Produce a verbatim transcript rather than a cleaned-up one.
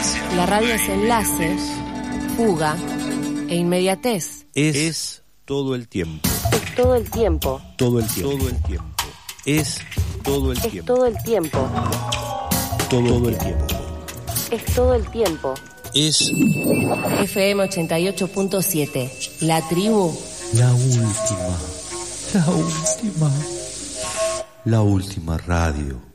La radio es enlace, fuga e inmediatez. Es, es todo el tiempo. Es todo el tiempo. Todo el tiempo. Todo el tiempo. Es todo el Es tiempo. todo el tiempo. Todo, todo el tiempo. Es todo el tiempo. Es F M ochenta y ocho punto siete. La tribu. la última. La última. La última radio.